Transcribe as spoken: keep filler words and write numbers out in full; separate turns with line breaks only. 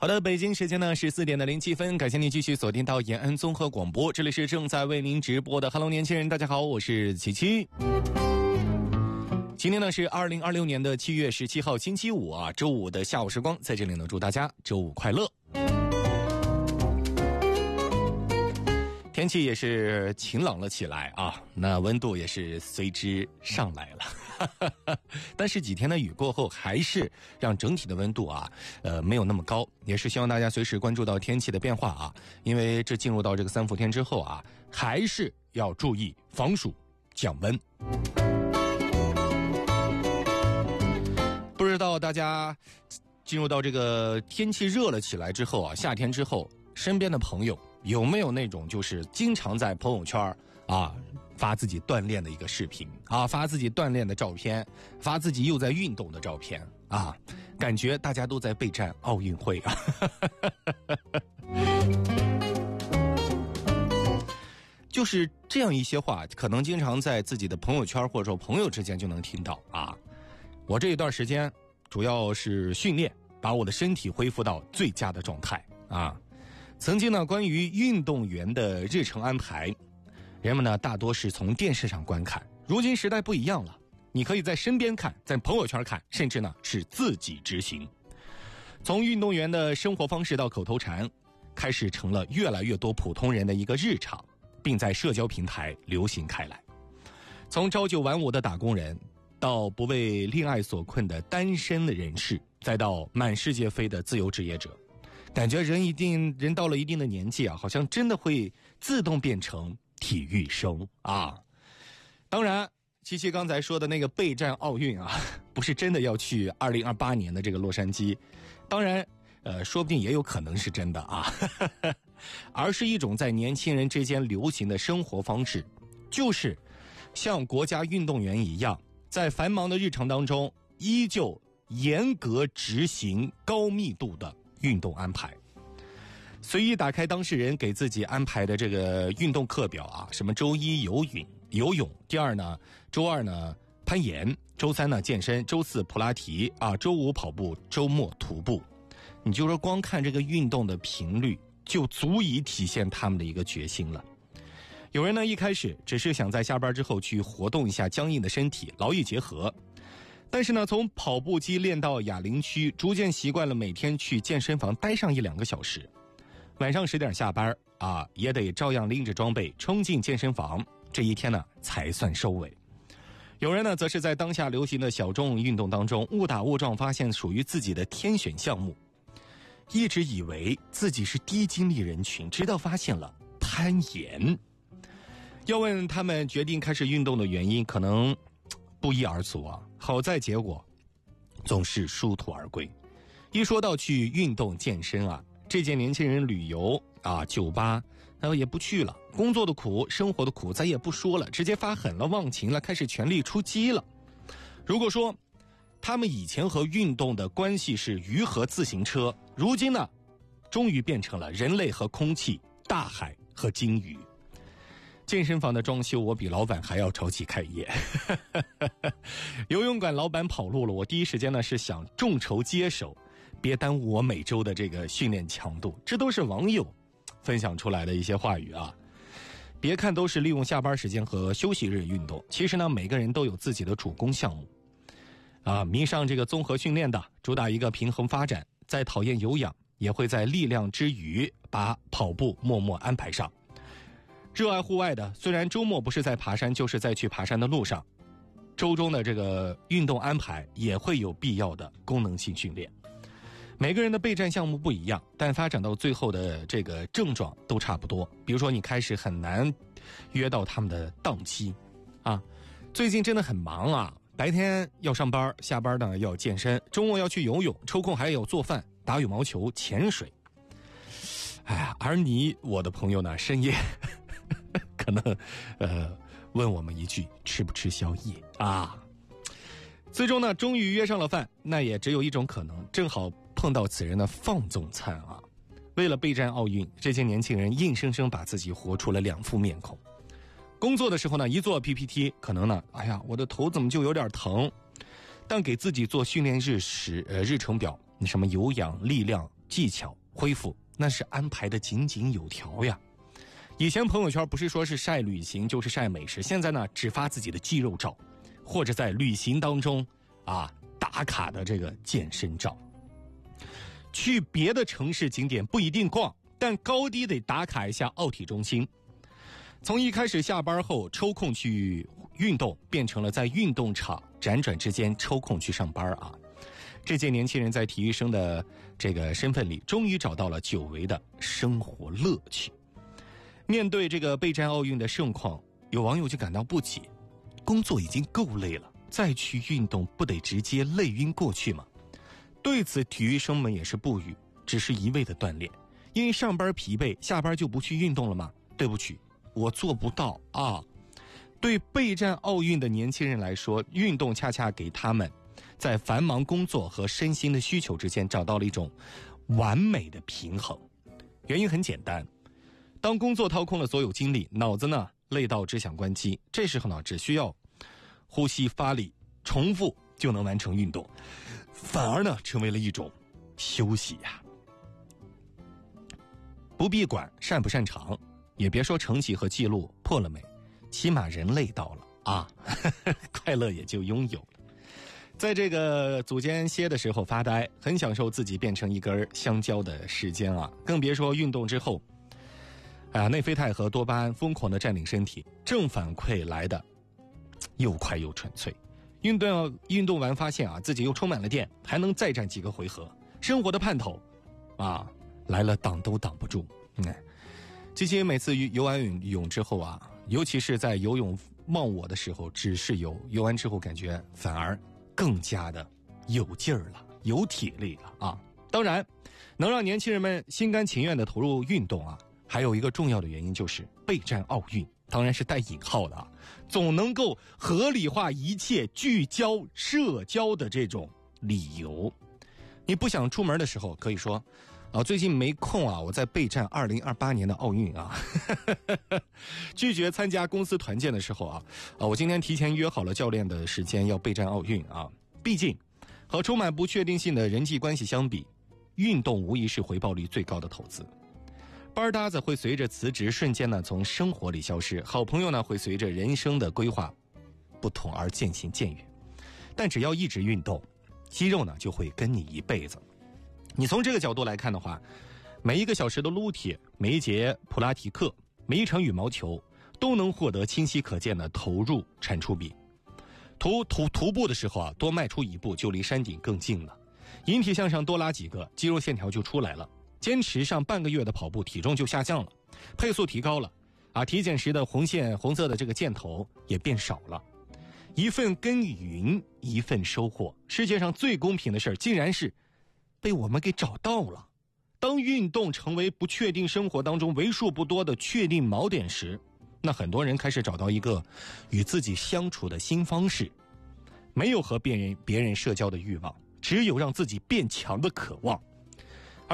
好的，北京时间呢十四点的零七分，感谢您继续锁定到延安综合广播，这里是正在为您直播的 Hello 年轻人，大家好，我是琪琪。今天呢是二零二六年的七月十七号星期五啊，周五的下午时光，在这里呢祝大家周五快乐。天气也是晴朗了起来啊，那温度也是随之上来了。但是几天的雨过后，还是让整体的温度啊，呃，没有那么高。也是希望大家随时关注到天气的变化啊，因为这进入到这个三伏天之后啊，还是要注意防暑降温。不知道大家进入到这个天气热了起来之后啊，夏天之后，身边的朋友有没有那种就是经常在朋友圈啊发自己锻炼的一个视频啊，发自己锻炼的照片，发自己又在运动的照片啊，感觉大家都在备战奥运会啊。就是这样一些话，可能经常在自己的朋友圈或者说朋友之间就能听到啊。我这一段时间主要是训练，把我的身体恢复到最佳的状态啊。曾经呢，关于运动员的日程安排，人们呢大多是从电视上观看。如今时代不一样了，你可以在身边看，在朋友圈看，甚至呢是自己执行。从运动员的生活方式到口头禅，开始成了越来越多普通人的一个日常，并在社交平台流行开来。从朝九晚五的打工人，到不为恋爱所困的单身的人士，再到满世界飞的自由职业者。感觉人一定人到了一定的年纪啊，好像真的会自动变成体育生啊。当然，七七刚才说的那个备战奥运啊，不是真的要去二零二八年的这个洛杉矶，当然，呃，说不定也有可能是真的啊，而是一种在年轻人之间流行的生活方式，就是像国家运动员一样，在繁忙的日程当中，依旧严格执行高密度的运动安排。随意打开当事人给自己安排的这个运动课表啊，什么周一游泳游泳，第二呢周二呢攀岩，周三呢健身，周四普拉提啊，周五跑步，周末徒步。你就说光看这个运动的频率，就足以体现他们的一个决心了。有人呢一开始只是想在下班之后去活动一下僵硬的身体，劳逸结合。但是呢，从跑步机练到哑铃区，逐渐习惯了每天去健身房待上一两个小时。晚上十点下班啊，也得照样拎着装备冲进健身房，这一天呢才算收尾。有人呢，则是在当下流行的小众运动当中误打误撞发现属于自己的天选项目，一直以为自己是低精力人群，直到发现了攀岩。要问他们决定开始运动的原因，可能不一而足啊，好在结果总是殊途而归。一说到去运动健身啊，这届年轻人旅游啊、酒吧，然后也不去了，工作的苦，生活的苦咱也不说了，直接发狠了，忘情了，开始全力出击了。如果说他们以前和运动的关系是鱼和自行车，如今呢，终于变成了人类和空气、大海和鲸鱼。健身房的装修，我比老板还要着急开业。游泳馆老板跑路了，我第一时间呢是想众筹接手，别耽误我每周的这个训练强度。这都是网友分享出来的一些话语啊。别看都是利用下班时间和休息日运动，其实呢，每个人都有自己的主攻项目。啊，迷上这个综合训练的，主打一个平衡发展，在讨厌有氧，也会在力量之余把跑步默默安排上。热爱户外的，虽然周末不是在爬山，就是在去爬山的路上，周中的这个运动安排也会有必要的功能性训练。每个人的备战项目不一样，但发展到最后的这个症状都差不多。比如说你开始很难约到他们的档期啊，最近真的很忙啊，白天要上班，下班呢要健身，周末要去游泳，抽空还要做饭、打羽毛球、潜水。哎呀，而你我的朋友呢，深夜可能呃问我们一句吃不吃宵夜啊？最终呢，终于约上了饭，那也只有一种可能，正好碰到此人的放纵餐啊。为了备战奥运，这些年轻人硬生生把自己活出了两副面孔。工作的时候呢，一做 P P T， 可能呢，哎呀，我的头怎么就有点疼？但给自己做训练日时呃日程表，什么有氧、力量技巧恢复，那是安排的井井有条呀。以前朋友圈不是说是晒旅行就是晒美食，现在呢只发自己的肌肉照，或者在旅行当中啊打卡的这个健身照。去别的城市景点不一定逛，但高低得打卡一下奥体中心。从一开始下班后抽空去运动，变成了在运动场辗转之间抽空去上班啊。这届年轻人在体育生的这个身份里，终于找到了久违的生活乐趣。面对这个备战奥运的盛况，有网友就感到不解，工作已经够累了，再去运动不得直接累晕过去吗？对此体育生们也是不语，只是一味的锻炼。因为上班疲惫，下班就不去运动了吗？对不起，我做不到啊。对备战奥运的年轻人来说，运动恰恰给他们在繁忙工作和身心的需求之间找到了一种完美的平衡。原因很简单，当工作掏空了所有精力，脑子呢累到只想关机，这时候呢只需要呼吸发力重复就能完成运动，反而呢成为了一种休息呀。不必管擅不擅长，也别说成绩和记录破了没，起码人累到了啊，快乐也就拥有了。在这个组间歇的时候发呆，很享受自己变成一根香蕉的时间啊，更别说运动之后啊，内啡肽和多巴胺疯狂的占领身体，正反馈来的又快又纯粹。运动运动完发现啊，自己又充满了电，还能再战几个回合，生活的盼头啊来了，挡都挡不住。嗯，基基每次游完泳之后啊，尤其是在游泳忘我的时候，只是游游完之后，感觉反而更加的有劲儿了，有体力了啊！当然，能让年轻人们心甘情愿的投入运动啊，还有一个重要的原因就是备战奥运，当然是带引号的啊，总能够合理化一切聚焦社交的这种理由。你不想出门的时候，可以说啊，最近没空啊，我在备战二零二八年的奥运啊。拒绝参加公司团建的时候啊，啊，我今天提前约好了教练的时间要备战奥运啊。毕竟，和充满不确定性的人际关系相比，运动无疑是回报率最高的投资。班搭子会随着辞职瞬间呢从生活里消失，好朋友呢会随着人生的规划不同而渐行渐远。但只要一直运动，肌肉呢就会跟你一辈子。你从这个角度来看的话，每一个小时的撸铁，每一节普拉提课，每一场羽毛球，都能获得清晰可见的投入产出比。徒徒徒步的时候啊，多迈出一步就离山顶更近了。引体向上多拉几个，肌肉线条就出来了。坚持上半个月的跑步，体重就下降了，配速提高了，啊，体检时的红线红色的这个箭头也变少了。一份耕耘，一份收获。世界上最公平的事儿，竟然是被我们给找到了。当运动成为不确定生活当中为数不多的确定锚点时，那很多人开始找到一个与自己相处的新方式。没有和别人别人社交的欲望，只有让自己变强的渴望。